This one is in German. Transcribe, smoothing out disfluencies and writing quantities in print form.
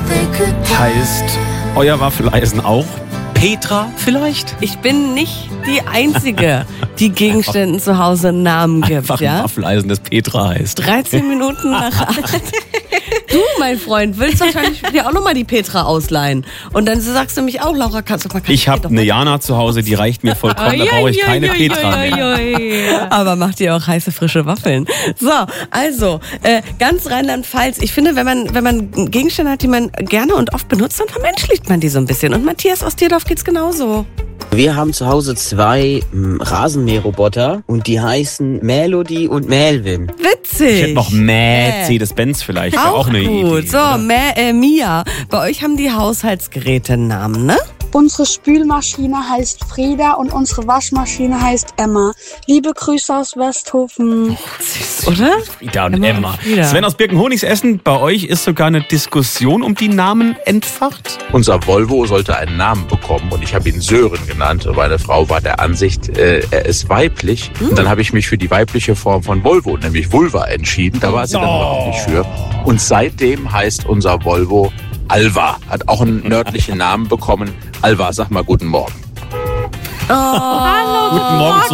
Heißt euer Waffeleisen auch Petra vielleicht? Ich bin nicht die Einzige, die Gegenständen zu Hause einen Namen gibt. Einfach ja? ein Waffeleisen, das Petra heißt. 13 Minuten nach 8. Du, mein Freund, willst wahrscheinlich dir auch nochmal die Petra ausleihen. Und dann sagst du mich auch, Laura, kannst du mal... Ich habe eine Jana zu Hause, die reicht mir vollkommen, da brauche ich keine Petra mehr. Aber macht ihr auch heiße, frische Waffeln. So, also, ganz Rheinland-Pfalz. Ich finde, wenn man Gegenstände hat, die man gerne und oft benutzt, dann vermenschlicht man die so ein bisschen. Und Matthias aus Dierdorf geht's genauso. Wir haben zu Hause 2 Rasenmäherroboter und die heißen Melody und Melvin. Witzig. Ich hätte noch Mercedes-Benz vielleicht, wäre auch eine gut. Idee. So, Mia. Bei euch haben die Haushaltsgeräte einen Namen, ne? Unsere Spülmaschine heißt Frieda und unsere Waschmaschine heißt Emma. Liebe Grüße aus Westhofen. Süß, oder? Frieda und Emma. Sven aus Birkenhonigs-Essen, bei euch ist sogar eine Diskussion um die Namen entfacht. Unser Volvo sollte einen Namen bekommen und ich habe ihn Sören genannt. Und meine Frau war der Ansicht, er ist weiblich. Und dann habe ich mich für die weibliche Form von Volvo, nämlich Vulva, entschieden. Da war sie dann aber auch nicht für. Und seitdem heißt unser Volvo Alva. Hat auch einen nördlichen Namen bekommen. Alva, sag mal guten Morgen. Oh. Guten Morgen.